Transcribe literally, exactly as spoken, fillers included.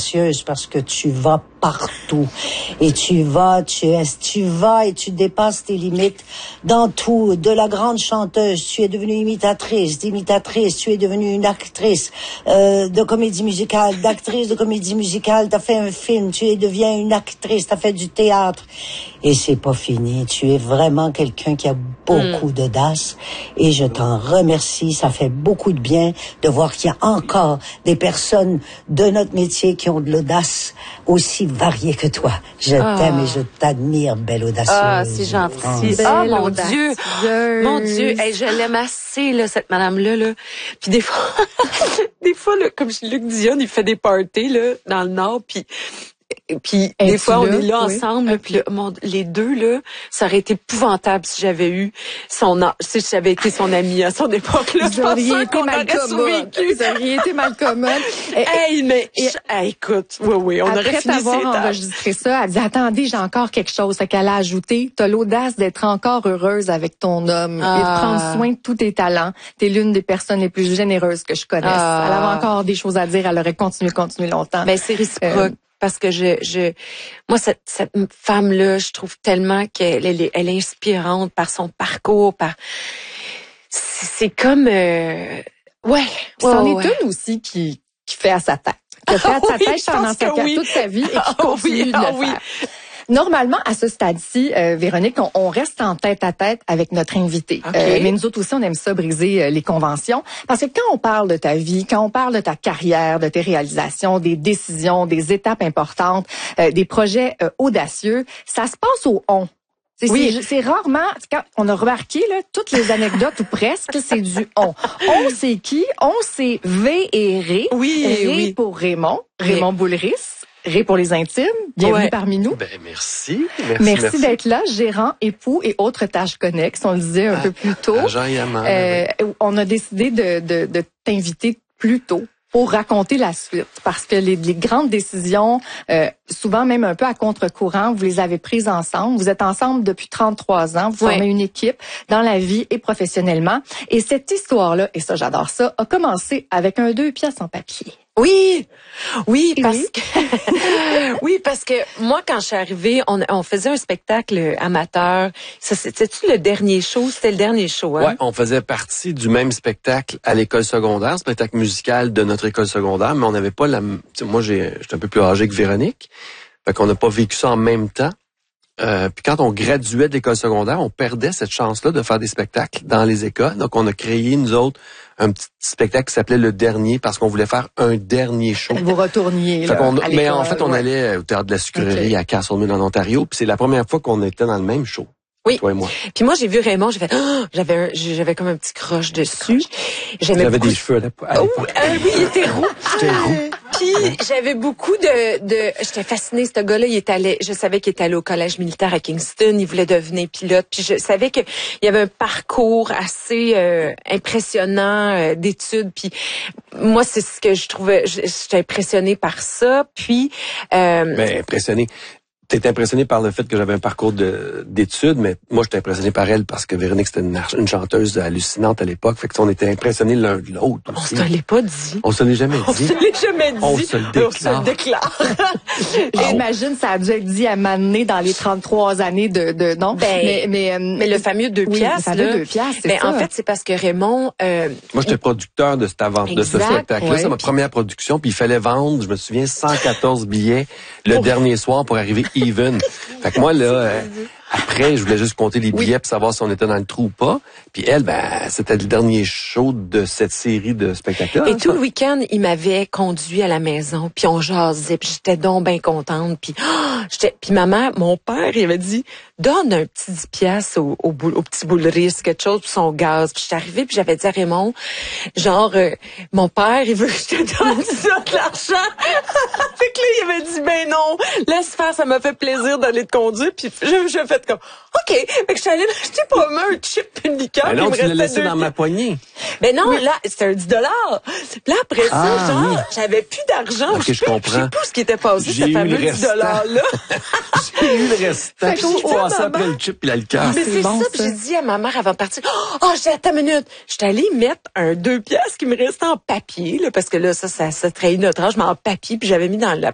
audacieuse parce que tu vas partout. Et tu vas, tu es, tu vas et tu dépasses tes limites dans tout. De la grande chanteuse, tu es devenue imitatrice, d'imitatrice, tu es devenue une actrice euh, de comédie musicale, d'actrice de comédie musicale, t'as fait un film, tu es deviens une actrice, t'as fait du théâtre. Et c'est pas fini. Tu es vraiment quelqu'un qui a beaucoup mm. d'audace. Et je t'en remercie. Ça fait beaucoup de bien de voir qu'il y a encore des personnes de notre métier qui ont de l'audace aussi variée que toi. Je ah. t'aime et je t'admire, belle audacieuse. Ah, c'est gentil. Ah, oh, mon Dieu. Mon Dieu. Hey, je l'aime assez, là, cette madame-là, là. Puis des fois, des fois, là, comme Luc Dion, il fait des parties, là, dans le Nord, puis Puis des Es-tu fois, on là? est là Oui. ensemble, okay. Puis là, mon, les deux, là, ça aurait été épouvantable si j'avais eu son si j'avais été son ami à son époque-là. Vous auriez été mal commode. Vous auriez été mal commode. Hey, mais, et, hey, écoute, oui, oui, on aurait fini ces Après t'avoir enregistré ça, elle dit, attendez, j'ai encore quelque chose. Fait qu'elle a ajouté, t'as l'audace d'être encore heureuse avec ton homme ah. et de prendre soin de tous tes talents. T'es l'une des personnes les plus généreuses que je connaisse. Ah. Elle avait encore des choses à dire, elle aurait continué, continué longtemps. Ben, c'est réciproque. Euh, Parce que je, je, moi cette, cette femme-là, je trouve tellement qu'elle elle est, elle est inspirante par son parcours, par, c'est comme, euh, ouais. C'en ouais, est ouais. une aussi qui, qui fait à sa tête, qui a fait à sa oui, tête pendant sa oui. toute sa vie et qui ah, continue oui, de le ah, faire. oui. Normalement, à ce stade-ci, euh, Véronique, on, on reste en tête à tête avec notre invité. Okay. Euh, mais nous autres aussi, on aime ça briser euh, les conventions. Parce que quand on parle de ta vie, quand on parle de ta carrière, de tes réalisations, des décisions, des étapes importantes, euh, des projets euh, audacieux, ça se passe au on. C'est, oui. c'est, c'est rarement, quand on a remarqué, là, toutes les anecdotes ou presque, c'est du on. On, c'est qui? On, c'est V et Ré. Oui, Ré oui. pour Raymond. Raymond Boulris. Ré pour les intimes, bienvenue ouais. parmi nous. Ben merci, merci, merci, merci. d'être là, gérant, époux et autres tâches connexes, on le disait un ah, peu plus tôt. Agent et amant, euh, oui. On a décidé de, de, de t'inviter plus tôt pour raconter la suite, parce que les, les grandes décisions, euh, souvent même un peu à contre-courant, vous les avez prises ensemble. Vous êtes ensemble depuis trente-trois ans, vous ouais. formez une équipe dans la vie et professionnellement. Et cette histoire-là, et ça j'adore ça, a commencé avec un deux pièces en papier. Oui, oui, parce oui. que oui, parce que moi, quand je suis arrivée, on, on faisait un spectacle amateur. Ça, c'était-tu le dernier show? C'était le dernier show, hein? Ouais, on faisait partie du même spectacle à l'école secondaire, spectacle musical de notre école secondaire, mais on n'avait pas la. Moi, j'ai, j'étais un peu plus âgé que Véronique, fait qu'on n'a pas vécu ça en même temps. Euh, puis quand on graduait de l'école secondaire, on perdait cette chance-là de faire des spectacles dans les écoles. Donc, on a créé, nous autres, un petit spectacle qui s'appelait Le Dernier parce qu'on voulait faire un dernier show. Vous retourniez, là, on, à mais en fait, on ouais. allait au Théâtre de la Sucrerie okay. à Castlemaine en Ontario. Puis c'est la première fois qu'on était dans le même show. Oui. Toi et moi. Puis moi, j'ai vu Raymond, j'ai fait, oh, j'avais un, j'avais comme un petit croche dessus. J'aimais J'avais beaucoup... des cheveux à l'époque. Oh, euh, oui, il était roux. J'étais roux. Puis j'avais beaucoup de, de, j'étais fascinée. Ce gars-là, il est allé, je savais qu'il était allé au collège militaire à Kingston. Il voulait devenir pilote. Puis je savais que il y avait un parcours assez euh, impressionnant euh, d'études. Puis moi, c'est ce que je trouvais. J'étais impressionnée par ça. Puis. Euh, ben impressionnée. T'es impressionné par le fait que j'avais un parcours de, d'études, mais moi, j'étais impressionné par elle parce que Véronique, c'était une, une chanteuse hallucinante à l'époque. Fait que on était impressionnés l'un de l'autre aussi. On se l'est pas dit. On se l'est jamais dit. On se l'est jamais dit. On se le déclare. On se le déclare. J'imagine, ça a dû être dit à m'amener dans les trente-trois années de, de non. Ben, mais, mais, euh, mais le fameux deux oui, piastres, le fameux là. deux piastres, c'est ben, ça. En fait, c'est parce que Raymond, euh, moi, j'étais producteur de cette avant, de ce spectacle-là. Ouais. C'est ma première production, puis il fallait vendre, je me souviens, cent quatorze billets le oh. dernier soir pour arriver even. Fait que moi, là, euh, après, je voulais juste compter les billets oui. pour savoir si on était dans le trou ou pas. Puis elle, ben, c'était le dernier show de cette série de spectacles. Et tout le week-end, il m'avait conduit à la maison, puis on jasait, puis j'étais donc bien contente. Puis, oh, j'étais, puis ma mère, mon père, il avait dit, donne un petit dix piastres au, au, au petit Boulris, quelque chose pour son gaz. Puis j'étais arrivée, puis j'avais dit à Raymond, genre, euh, mon père, il veut que je te donne ça, de l'argent. Fait que là, il avait dit, ben non, laisse faire, ça m'a fait plaisir d'aller te conduire. Puis je, je fait comme, OK. Fait que je suis allée m'acheter pour moi un chip et une liqueur. Ben non, tu l'as laissé dans ma poignée. Ben non, oui. Là, c'était un dix dollars. Puis là, après ça, ah, genre, oui. j'avais plus d'argent. Okay, je comprends. Je sais plus ce qui était passé, ce fameux dix dollars-là. J'ai eu le restant. Puis je passais après le chip et la liqueur. Mais c'est bon, ça. Puis j'ai dit à ma mère avant de partir, oh, j'ai attends une minute. J'étais allée mettre un deux piastres qui me restait en papier, là, parce que là, ça, ça, ça trahit notre âge, mais en papier. Puis j'avais mis dans la